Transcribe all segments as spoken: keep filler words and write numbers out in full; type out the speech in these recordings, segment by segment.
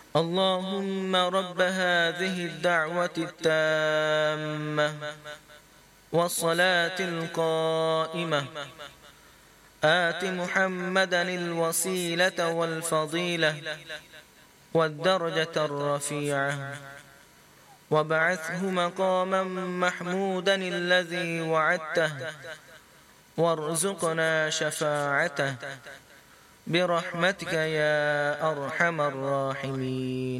اللهم رب هذه الدعوة التامة والصلاة القائمة آت محمدا الوسيلة والفضيلة والدرجة الرفيعة وابعثه مقاما محمودا الذي وعدته وارزقنا شفاعته برحمتك يا أرحم الراحمين.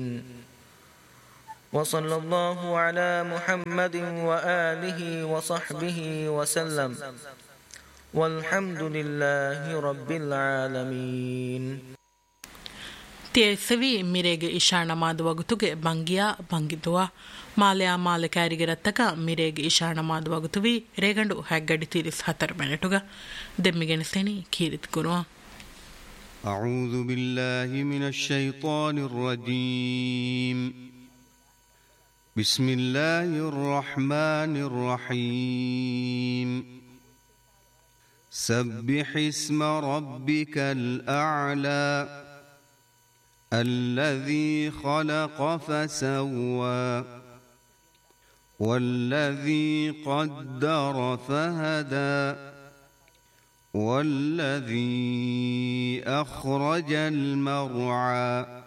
وصلى الله على محمد وآله وصحبه وسلم والحمد لله رب العالمين. ತಿಯಸವಿ ಮಿರೆಗೆ ಇಶಾಣ ಮಾದುವಗುತುಗೆ ಬಂಗಿಯಾ ಬಂಗಿದುವ ಮಾಲೆಯ ಮಾಲೆ ಕ್ಯಾರಿಗೆ ರತ್ತಕ ಮಿರೆಗೆ ಇಶಾಣ ಮಾದುವಗುತುವಿ ರೇಗಂಡು ಹ್ಯಾಗಡಿ ತಿರಿಸ್ ಹತ್ತರ ಮಿನಿಟುಗ ದೆಮ್ಮಿಗೆಣಸೇನಿ ಕೀರಿತ್ ಗುರುವ. أعوذ بالله من الشيطان الرجيم. بسم الله الرحمن الرحيم. سبح اسم ربك الأعلى الذي خلق فسوى والذي قدر فهدى والذي أخرج المرعى